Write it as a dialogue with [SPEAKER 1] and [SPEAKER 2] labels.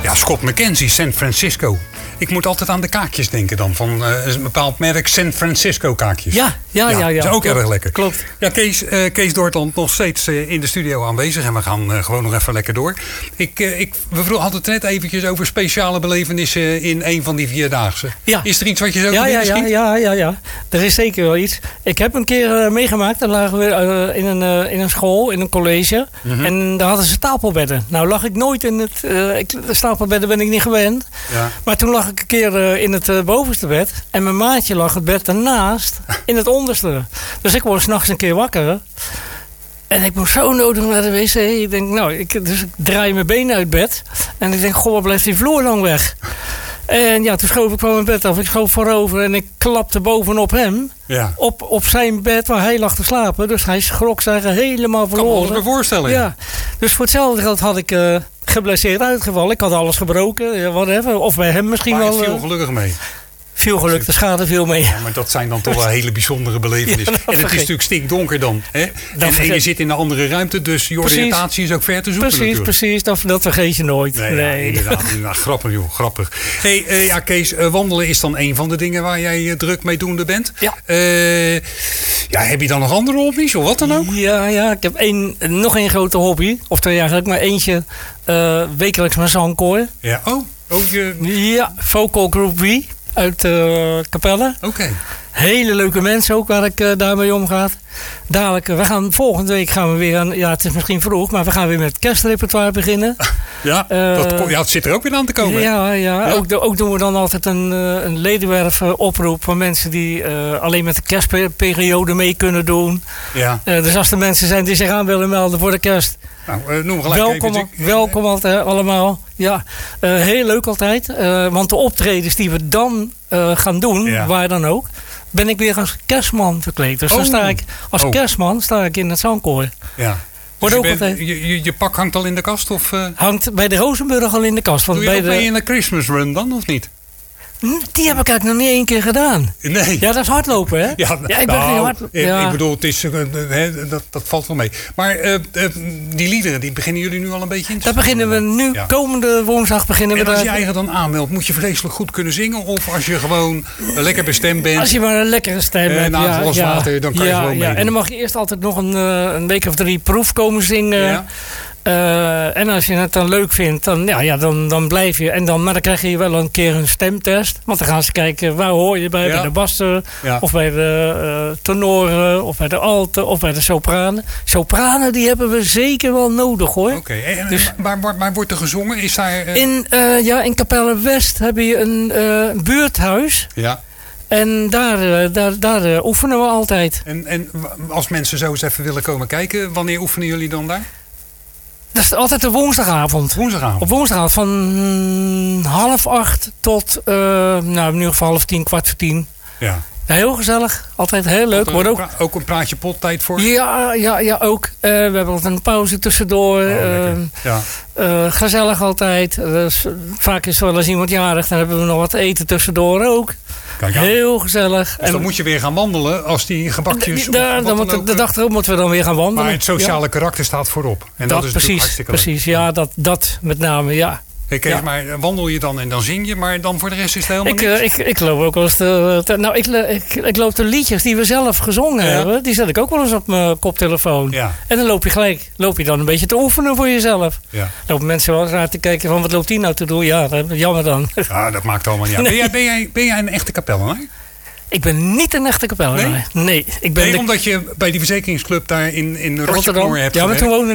[SPEAKER 1] Ja, Scott McKenzie, San Francisco. Ik moet altijd aan de kaakjes denken dan. Van een bepaald merk San Francisco kaakjes.
[SPEAKER 2] Ja.
[SPEAKER 1] Dat is ook erg lekker.
[SPEAKER 2] Klopt.
[SPEAKER 1] Ja, Kees Dortland nog steeds in de studio aanwezig. En we gaan gewoon nog even lekker door. We hadden het net eventjes over speciale belevenissen in een van die vierdaagse. Ja. Is er iets wat je zo te binnen schiet?
[SPEAKER 2] Ja. Er is zeker wel iets. Ik heb een keer meegemaakt. Dan lagen we in een school, in een college. Mm-hmm. En daar hadden ze stapelbedden. Nou lag ik nooit in het... stapelbedden ben ik niet gewend. Ja. Maar toen lag ik een keer in het bovenste bed. En mijn maatje lag het bed daarnaast in het onderste. Dus ik word 's nachts een keer wakker. En ik moest zo nodig naar de wc. Ik denk, dus ik draai mijn benen uit bed. En ik denk, goh, wat blijft die vloer lang weg? En ja, toen schoof ik van mijn bed af. Ik schoof voorover en ik klapte bovenop hem. Ja. Op zijn bed waar hij lag te slapen. Dus hij schrok zich helemaal verloren.
[SPEAKER 1] Kan me voorstellen.
[SPEAKER 2] Ja. Dus voor hetzelfde geld had ik geblesseerd uitgevallen. Ik had alles gebroken, whatever. Of bij hem misschien wel.
[SPEAKER 1] Maar het viel gelukkig mee.
[SPEAKER 2] Veel geluk, de schade viel mee.
[SPEAKER 1] Ja, maar dat zijn dan toch wel hele bijzondere belevenissen. Ja, en het is natuurlijk stikdonker dan. Hè? En je zit in een andere ruimte, dus je oriëntatie is ook ver te zoeken.
[SPEAKER 2] Precies. Dat vergeet je nooit.
[SPEAKER 1] Nee. Ja, inderdaad. Grappig, joh. Grappig. Hey, Kees, wandelen is dan een van de dingen waar jij druk mee doende bent. Ja. Heb je dan nog andere hobby's of wat dan ook?
[SPEAKER 2] Ja, ik heb nog één grote hobby. Of twee eigenlijk, maar eentje wekelijks mijn zangkoor.
[SPEAKER 1] Ja,
[SPEAKER 2] Ja, Vocal Group B. Uit Capelle.
[SPEAKER 1] Oké.
[SPEAKER 2] Hele leuke mensen ook waar ik daarmee omga. Dadelijk, volgende week gaan we weer aan... Ja, het is misschien vroeg, maar we gaan weer met het kerstrepertoire beginnen.
[SPEAKER 1] Het zit er ook weer aan te komen.
[SPEAKER 2] Ja. Ook doen we dan altijd een ledenwerf oproep van mensen die alleen met de kerstperiode mee kunnen doen. Ja. Dus als er mensen zijn die zich aan willen melden voor de kerst...
[SPEAKER 1] Nou, noem gelijk
[SPEAKER 2] welkom altijd allemaal. Ja, heel leuk altijd. Want de optredens die we dan gaan doen, waar dan ook... ben ik weer als kerstman verkleed. Dus dan sta ik als kerstman in het zangkoor. Ja.
[SPEAKER 1] Dus je pak hangt al in de kast? Of?
[SPEAKER 2] Hangt bij de Rozenburg al in de kast.
[SPEAKER 1] Doe je ook mee in een Christmas run dan, of niet?
[SPEAKER 2] Die heb ik eigenlijk nog niet één keer gedaan.
[SPEAKER 1] Nee.
[SPEAKER 2] Ja, dat is hardlopen, hè?
[SPEAKER 1] Ik bedoel, het is, dat valt wel mee. Maar die liederen, die beginnen jullie nu al een beetje in te
[SPEAKER 2] Daar beginnen we nu. Ja. Komende woensdag beginnen we daar.
[SPEAKER 1] En als je eigen dan aanmeldt, moet je vreselijk goed kunnen zingen? Of als je gewoon lekker bestemd bent?
[SPEAKER 2] Als je maar een lekkere stem hebt.
[SPEAKER 1] Na een glas water, dan kan je gewoon meedoen.
[SPEAKER 2] En dan mag je eerst altijd nog een week of 3 proef komen zingen. Ja. En als je het dan leuk vindt, dan blijf je. Maar dan krijg je wel een keer een stemtest. Want dan gaan ze kijken, waar hoor je bij? Ja. Bij de bassen, of bij de tenoren, of bij de alten, of bij de sopranen. Sopranen, die hebben we zeker wel nodig, hoor.
[SPEAKER 1] Oké. Dus, waar wordt er gezongen? Is daar,
[SPEAKER 2] in Capelle West heb je een buurthuis. Ja. En daar oefenen we altijd.
[SPEAKER 1] En als mensen zo eens even willen komen kijken, wanneer oefenen jullie dan daar?
[SPEAKER 2] Dat is altijd de woensdagavond. Op woensdagavond van 7:30 tot in ieder geval 9:45. Ja. Heel gezellig. Altijd heel leuk.
[SPEAKER 1] Ook een praatje pottijd voor?
[SPEAKER 2] Ja, ook. We hebben altijd een pauze tussendoor. Gezellig altijd. Vaak is er wel eens iemand jarig. Dan hebben we nog wat eten tussendoor ook. Heel gezellig.
[SPEAKER 1] Dus dan moet je weer gaan wandelen als die gebakjes...
[SPEAKER 2] De dag erop moeten we dan weer gaan wandelen.
[SPEAKER 1] Maar het sociale karakter staat voorop. En dat is hartstikke leuk.
[SPEAKER 2] Precies, ja, dat met name, ja.
[SPEAKER 1] Kees, maar wandel je dan en dan zing je, maar dan voor de rest is het helemaal niks?
[SPEAKER 2] Ik loop ook wel eens ik loop de liedjes die we zelf gezongen hebben, die zet ik ook wel eens op mijn koptelefoon. Ja. En dan loop je dan een beetje te oefenen voor jezelf. Ja. Lopen mensen wel eens raar te kijken van, wat loopt die nou te doen? Ja, jammer dan.
[SPEAKER 1] Ja, dat maakt allemaal niet uit. Nee. Ben jij een echte kapellenaar?
[SPEAKER 2] Ik ben niet een echte kapellenaar. Nee.
[SPEAKER 1] Omdat je bij die verzekeringsclub daar in Rotterdam hebt.
[SPEAKER 2] Ja, maar toen woonde